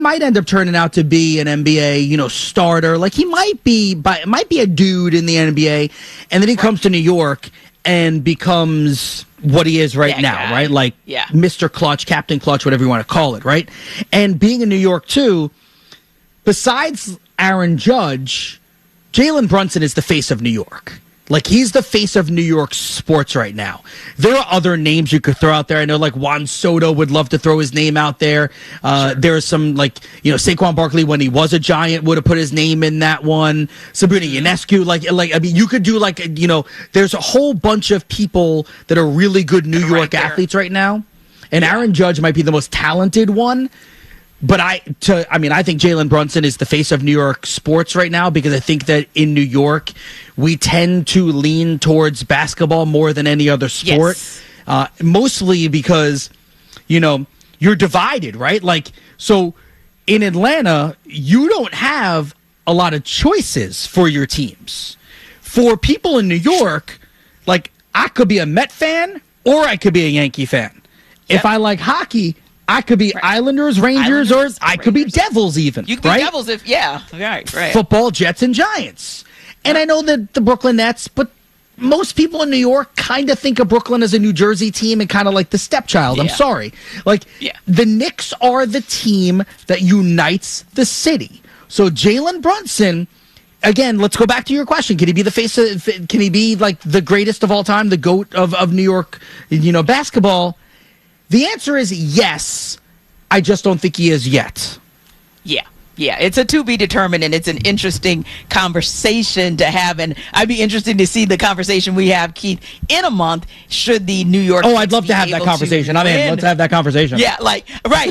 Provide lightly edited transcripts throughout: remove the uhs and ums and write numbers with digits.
might end up turning out to be an NBA, starter. Like he might be a dude in the NBA, and then he comes to New York and becomes what he is right now, right? Like Mr. Clutch, Captain Clutch, whatever you want to call it, right? And being in New York too, besides Aaron Judge, Jalen Brunson is the face of New York. Like, he's the face of New York sports right now. There are other names you could throw out there. I know, like, Juan Soto would love to throw his name out there. Sure. There's some, Saquon Barkley, when he was a Giant, would have put his name in that one. Sabrina Ionescu, you could do, there's a whole bunch of people that are really good New York athletes right now. And Aaron Judge might be the most talented one. But I think Jalen Brunson is the face of New York sports right now, because I think that in New York, we tend to lean towards basketball more than any other sport. Yes. Mostly because, you're divided, right? So in Atlanta, you don't have a lot of choices for your teams. For people in New York, I could be a Met fan or I could be a Yankee fan. Yep. If I like hockey, I could be Islanders, Rangers, or I could be Devils even. You could be Devils right. Football, Jets, and Giants. And I know that the Brooklyn Nets, but most people in New York kind of think of Brooklyn as a New Jersey team and kind of like the stepchild. Yeah. I'm sorry. The Knicks are the team that unites the city. So Jalen Brunson, again, let's go back to your question. Can he be the face of, can he be the greatest of all time, the GOAT of New York, basketball? The answer is yes. I just don't think he is yet. Yeah, it's a to be determined, and it's an interesting conversation to have. And I'd be interested to see the conversation we have, Keith, in a month, should the New York Knicks I'd love to have that conversation. I'm in. Let's have that conversation. Yeah, right.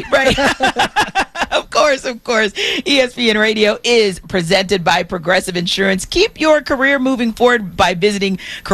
Of course. ESPN Radio is presented by Progressive Insurance. Keep your career moving forward by visiting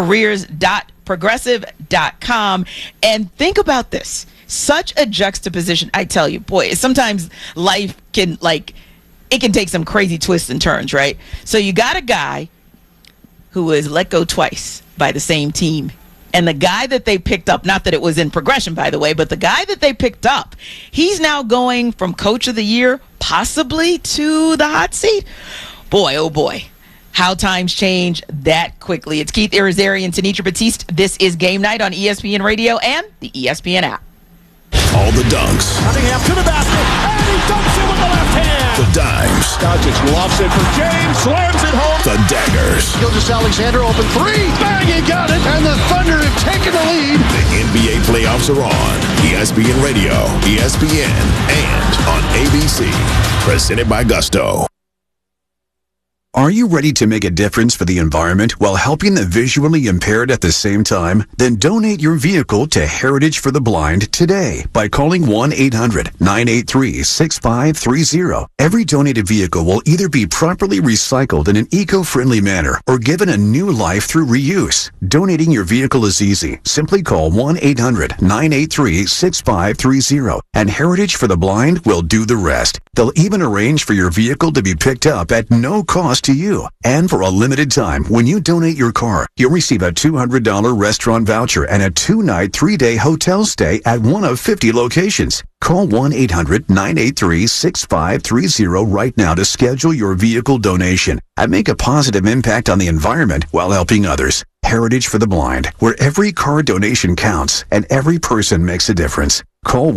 careers.progressive.com. And think about this. Such a juxtaposition. I tell you, boy, sometimes life can it can take some crazy twists and turns, right? So you got a guy who was let go twice by the same team. And the guy that they picked up, not that it was in progression, by the way, but the guy that they picked up, he's now going from Coach of the Year possibly to the hot seat. Boy, oh boy. How times change that quickly. It's Keith Irizarry and Tenitra Batiste. This is Game Night on ESPN Radio and the ESPN app. All the dunks. Cunningham to the basket, and he dunks it with the left hand. The dimes. Doncic lofts it for James, slams it home. The daggers. Gilgeous-Alexander open three. Bang, he got it. And the Thunder have taken the lead. The NBA playoffs are on. ESPN Radio, ESPN, and on ABC. Presented by Gusto. Are you ready to make a difference for the environment while helping the visually impaired at the same time? Then donate your vehicle to Heritage for the Blind today by calling 1-800-983-6530. Every donated vehicle will either be properly recycled in an eco-friendly manner or given a new life through reuse. Donating your vehicle is easy. Simply call 1-800-983-6530 and Heritage for the Blind will do the rest. They'll even arrange for your vehicle to be picked up at no cost to you. And for a limited time, when you donate your car, you'll receive a $200 restaurant voucher and a 2-night, 3-day hotel stay at one of 50 locations. Call 1-800-983-6530 right now to schedule your vehicle donation and make a positive impact on the environment while helping others. Heritage for the Blind, where every car donation counts and every person makes a difference. Call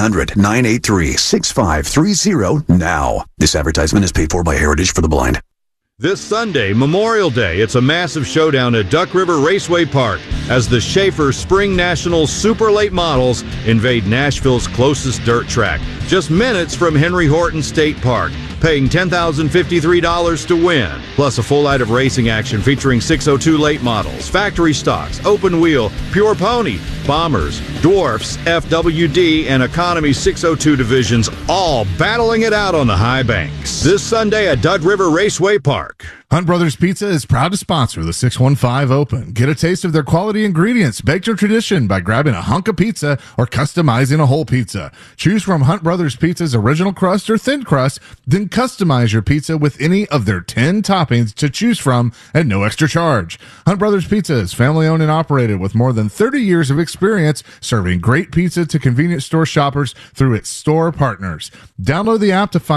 1-800-983-6530 now. This advertisement is paid for by Heritage for the Blind. This Sunday, Memorial Day, it's a massive showdown at Duck River Raceway Park as the Schaefer Spring Nationals Super Late Models invade Nashville's closest dirt track, just minutes from Henry Horton State Park, paying $10,053 to win, plus a full night of racing action featuring 602 late models, factory stocks, open wheel, pure pony, bombers, dwarfs, FWD, and economy 602 divisions, all battling it out on the high banks. This Sunday at Duck River Raceway Park. Hunt Brothers Pizza is proud to sponsor the 615 Open. Get a taste of their quality ingredients, baked to tradition by grabbing a hunk of pizza or customizing a whole pizza. Choose from Hunt Brothers Pizza's original crust or thin crust, then customize your pizza with any of their 10 toppings to choose from at no extra charge. Hunt Brothers Pizza is family owned and operated with more than 30 years of experience serving great pizza to convenience store shoppers through its store partners. Download the app to find